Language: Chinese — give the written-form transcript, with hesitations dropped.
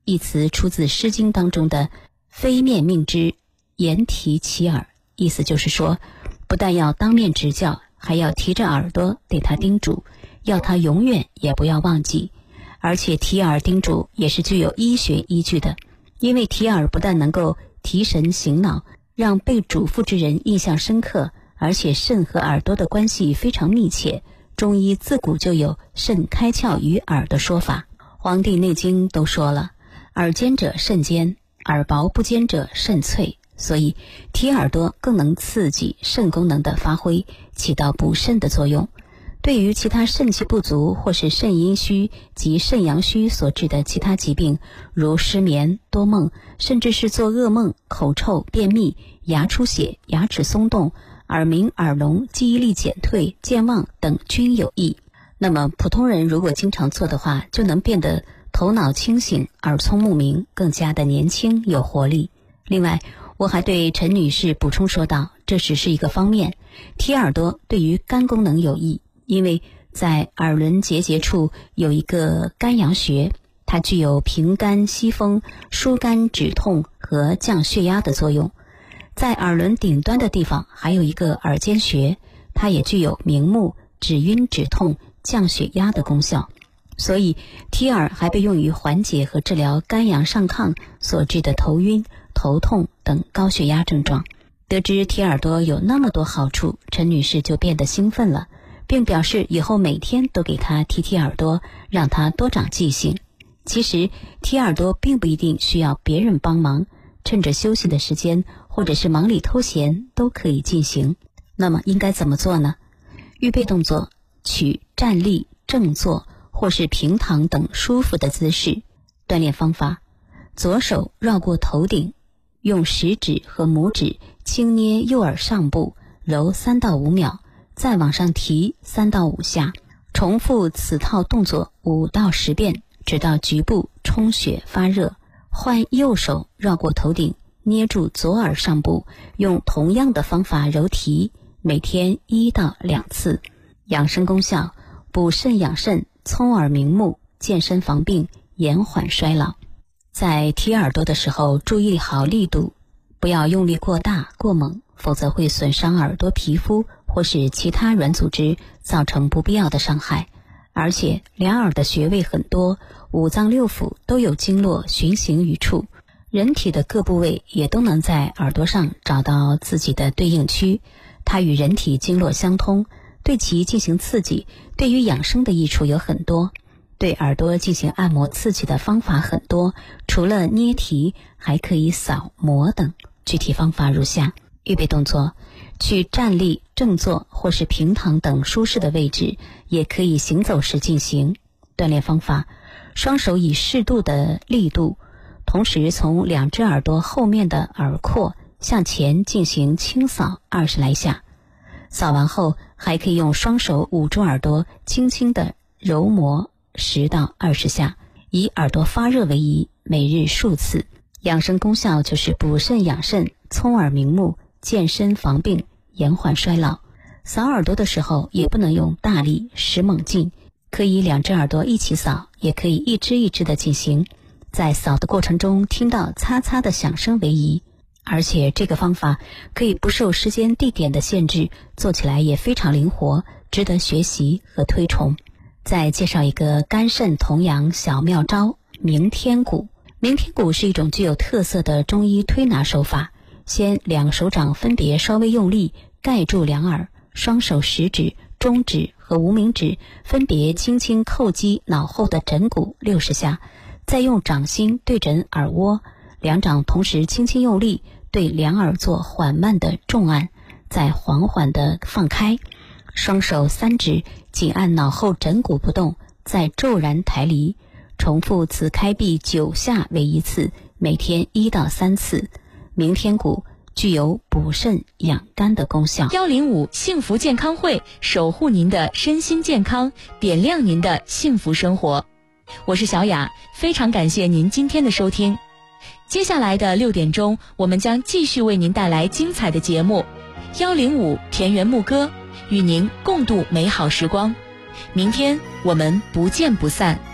一词出自《诗经》当中的非面命之，言提其耳，意思就是说，不但要当面指教，还要提着耳朵对他叮嘱，要他永远也不要忘记。而且提耳叮嘱也是具有医学依据的，因为提耳不但能够提神醒脑，让被嘱咐之人印象深刻，而且肾和耳朵的关系非常密切。中医自古就有肾开窍于耳的说法，《黄帝内经》都说了，耳尖者肾坚，耳薄不坚者肾脆，所以提耳朵更能刺激肾功能的发挥，起到补肾的作用。对于其他肾气不足或是肾阴虚及肾阳虚所致的其他疾病，如失眠、多梦，甚至是做噩梦、口臭、便秘、牙出血、牙齿松动、耳鸣、耳聋、记忆力减退、健忘等均有益。那么普通人如果经常做的话，就能变得头脑清醒、耳聪目明，更加的年轻有活力。另外，我还对陈女士补充说道，这只是一个方面，提耳朵对于肝功能有益，因为在耳轮结节处有一个肝阳穴，它具有平肝息风、疏肝止痛和降血压的作用。在耳轮顶端的地方还有一个耳尖穴，它也具有明目、止晕止痛、降血压的功效。所以提耳还被用于缓解和治疗肝阳上亢所致的头晕、头痛等高血压症状。得知提耳朵有那么多好处，陈女士就变得兴奋了，并表示以后每天都给她提耳朵，让她多长记性。其实提耳朵并不一定需要别人帮忙，趁着休息的时间或者是忙里偷闲都可以进行。那么应该怎么做呢？预备动作，取站立、正坐或是平躺等舒服的姿势。锻炼方法，左手绕过头顶，用食指和拇指轻捏右耳上部，揉3到5秒，再往上提3到5下，重复此套动作5到10遍，直到局部充血发热。换右手绕过头顶，捏住左耳上部，用同样的方法揉提，每天1到2次。养生功效，补肾养肾，聪耳明目，健身防病，延缓衰老。在提耳朵的时候，注意好力度，不要用力过大过猛，否则会损伤耳朵皮肤或是其他软组织，造成不必要的伤害。而且两耳的穴位很多，5脏6腑都有经络循行于处，人体的各部位也都能在耳朵上找到自己的对应区，它与人体经络相通，对其进行刺激，对于养生的益处有很多。对耳朵进行按摩刺激的方法很多，除了捏提，还可以扫摩等。具体方法如下：预备动作，去站立、正坐或是平躺等舒适的位置，也可以行走时进行。锻炼方法，双手以适度的力度，同时从2只耳朵后面的耳廓向前进行轻扫20来下。扫完后，还可以用双手捂住耳朵，轻轻地揉摩10到20下，以耳朵发热为宜，每日数次。养生功效就是补肾养肾，聪耳明目，健身防病，延缓衰老。扫耳朵的时候也不能用大力使猛劲，可以2只耳朵一起扫，也可以一只一只的进行。在扫的过程中听到擦擦的响声为宜。而且这个方法可以不受时间地点的限制，做起来也非常灵活，值得学习和推崇。再介绍一个肝肾同阳小妙招，鸣天鼓。鸣天鼓是一种具有特色的中医推拿手法，先2手掌分别稍微用力盖住2耳，双手食指、中指和无名指分别轻轻叩击脑后的枕骨60下，再用掌心对准耳窝，2掌同时轻轻用力对2耳做缓慢的重按，再缓缓地放开，双手3指紧按脑后枕骨不动，再骤然抬离，重复此开闭9下为1次，每天1到3次。鸣天鼓具有补肾养肝的功效。 105幸福健康会，守护您的身心健康，点亮您的幸福生活。我是小雅，非常感谢您今天的收听。接下来的6点钟，我们将继续为您带来精彩的节目。105田园牧歌，与您共度美好时光。明天我们不见不散。